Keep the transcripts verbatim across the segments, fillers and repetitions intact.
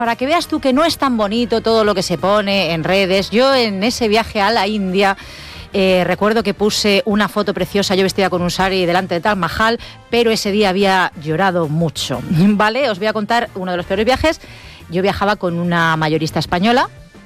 Para que veas tú que no es tan bonito todo lo que se pone en redes. Yo en ese viaje a la India eh, recuerdo que puse una foto preciosa, yo vestida con un sari delante de Taj Mahal, pero ese día había llorado mucho, ¿vale? Os voy a contar uno de los peores viajes. Yo viajaba con una mayorista española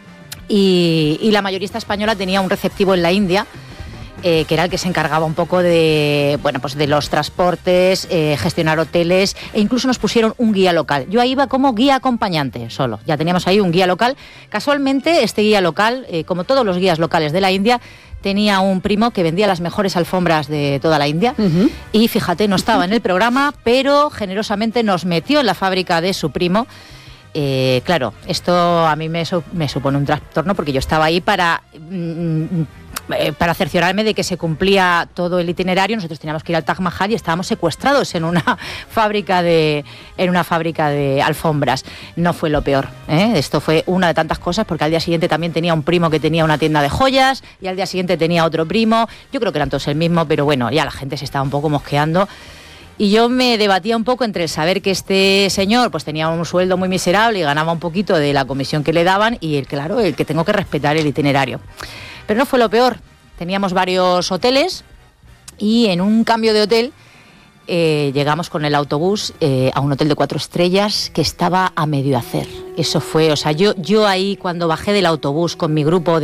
y, y la mayorista española tenía un receptivo en la India, Eh, que era el que se encargaba un poco de, bueno, pues de los transportes, eh, gestionar hoteles, e incluso nos pusieron un guía local. Yo ahí iba como guía acompañante solo, ya teníamos ahí un guía local. Casualmente este guía local, eh, como todos los guías locales de la India, tenía un primo que vendía las mejores alfombras de toda la India. Uh-huh. Y fíjate, no estaba en el programa, pero generosamente nos metió en la fábrica de su primo. Eh, claro, esto a mí me, me supone un trastorno porque yo estaba ahí para... Mm, para cerciorarme de que se cumplía todo el itinerario. Nosotros teníamos que ir al Taj Mahal y estábamos secuestrados en una fábrica de en una fábrica de alfombras. No fue lo peor, ¿eh? Esto fue una de tantas cosas, porque al día siguiente también tenía un primo que tenía una tienda de joyas y al día siguiente tenía otro primo. Yo creo que eran todos el mismo, pero bueno, ya la gente se estaba un poco mosqueando. Y yo me debatía un poco entre el saber que este señor pues tenía un sueldo muy miserable y ganaba un poquito de la comisión que le daban, y el claro, el que tengo que respetar el itinerario. Pero no fue lo peor. Teníamos varios hoteles y en un cambio de hotel eh, llegamos con el autobús eh, a un hotel de cuatro estrellas que estaba a medio hacer. Eso fue, o sea, yo, yo ahí cuando bajé del autobús con mi grupo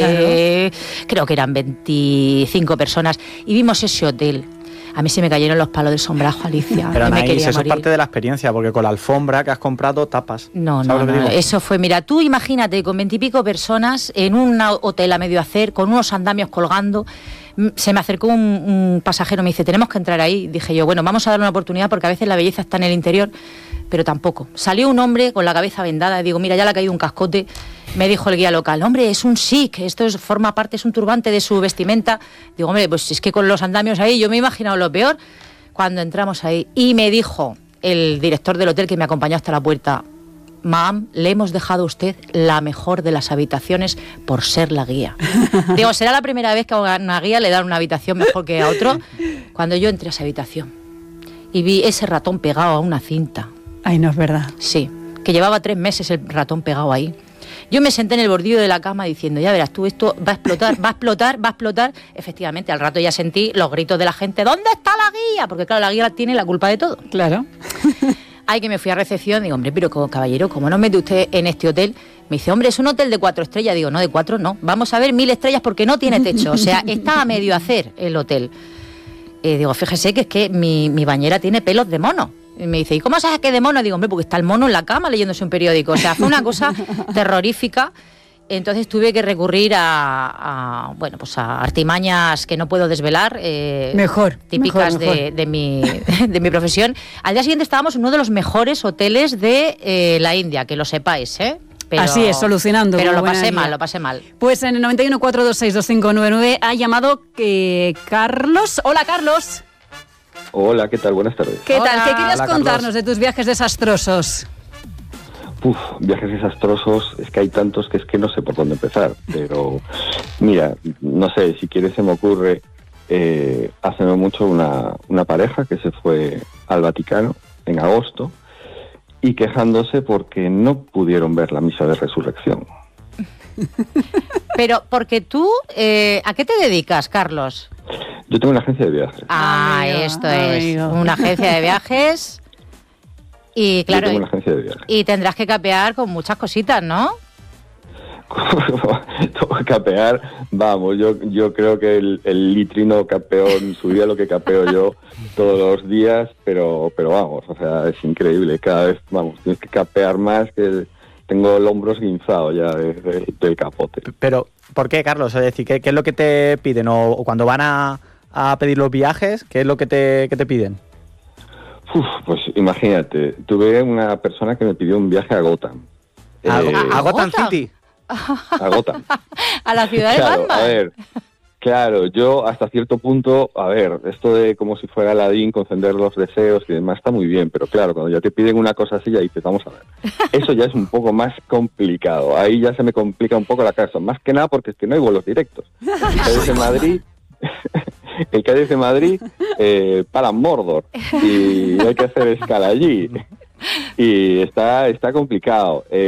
de, claro, creo que eran veinticinco personas, y vimos ese hotel. A mí se me cayeron los palos del sombrajo, Alicia. Pero me Anaís, eso es parte de la experiencia, porque con la alfombra que has comprado tapas. No, no, no, eso fue, mira, tú imagínate con veintipico personas en un hotel a medio hacer, con unos andamios colgando. Se me acercó un, un pasajero, me dice, tenemos que entrar ahí. Dije yo, bueno, vamos a darle una oportunidad, porque a veces la belleza está en el interior, pero tampoco. Salió un hombre con la cabeza vendada y digo, mira, ya le ha caído un cascote. Me dijo el guía local, hombre, es un sikh, esto es, forma parte, es un turbante de su vestimenta. Digo, hombre, pues es que con los andamios ahí, yo me he imaginado lo peor cuando entramos ahí. Y me dijo el director del hotel que me acompañó hasta la puerta, Ma'am, le hemos dejado a usted la mejor de las habitaciones por ser la guía. Digo, será la primera vez que a una guía le dan una habitación mejor que a otro. Cuando yo entré a esa habitación y vi ese ratón pegado a una cinta. Ay, no es verdad. Sí, que llevaba tres meses el ratón pegado ahí. Yo me senté en el bordillo de la cama diciendo, ya verás tú, esto va a explotar, va a explotar, va a explotar. Efectivamente, al rato ya sentí los gritos de la gente, ¿dónde está la guía? Porque claro, la guía tiene la culpa de todo. Claro. Ay, que me fui a recepción, digo, hombre, pero caballero, ¿cómo nos mete usted en este hotel? Me dice, hombre, es un hotel de cuatro estrellas. Digo, no, de cuatro no, vamos a ver mil estrellas porque no tiene techo. O sea, está a medio hacer el hotel. Eh, digo, fíjese que es que mi, mi bañera tiene pelos de mono. Y me dice, ¿y cómo sabes que de mono? Digo, hombre, porque está el mono en la cama leyéndose un periódico. O sea, fue una cosa terrorífica. Entonces tuve que recurrir a, a bueno, pues a artimañas que no puedo desvelar. Eh, mejor. Típicas mejor, mejor. De, de, mi, de mi profesión. Al día siguiente estábamos en uno de los mejores hoteles de eh, la India, que lo sepáis, ¿eh? Pero, así es, solucionando. Pero lo pasé mal, lo pasé mal. Pues en el noventa y uno, cuatro dos seis, dos cinco nueve nueve ha llamado eh, Carlos. Hola, Carlos. Hola, ¿qué tal? Buenas tardes. ¿Qué Hola. tal? ¿Qué querías Hola, contarnos Carlos. de tus viajes desastrosos? Uf, viajes desastrosos, es que hay tantos que es que no sé por dónde empezar, pero mira, no sé, si quieres se me ocurre, eh, hace no mucho una, una pareja que se fue al Vaticano en agosto y quejándose porque no pudieron ver la misa de resurrección. Pero porque tú, eh, ¿a qué te dedicas, Carlos? Yo tengo una agencia de viajes. Ah, Amigo, esto amigo. es una agencia de viajes. Y claro, Yo tengo una agencia de viajes. y tendrás que capear con muchas cositas, ¿no? Tengo que capear, vamos, yo yo creo que el, el litrino capeó en su día lo que capeo yo todos los días, pero pero vamos, o sea, es increíble, cada vez, vamos, tienes que capear más, que tengo el hombro esguinzado ya de, de, del capote. Pero, ¿por qué, Carlos? Es decir, ¿qué, qué es lo que te piden? O, o cuando van a, a pedir los viajes, ¿qué es lo que te, que te piden? Uf, pues imagínate, tuve una persona que me pidió un viaje a Gotham. ¿A, Eh, a Gotham Gotham? City? a Gotham. A la ciudad de Claro, Batman. a ver, claro, yo hasta cierto punto, a ver, esto de como si fuera Aladín, conceder los deseos y demás está muy bien, pero claro, cuando ya te piden una cosa así, ya dices, vamos a ver, eso ya es un poco más complicado, ahí ya se me complica un poco la casa, más que nada porque es que no hay vuelos directos. El Cádiz de Madrid, el Cádiz de Madrid eh, para Mordor y hay que hacer escala allí y está, está complicado. Eh,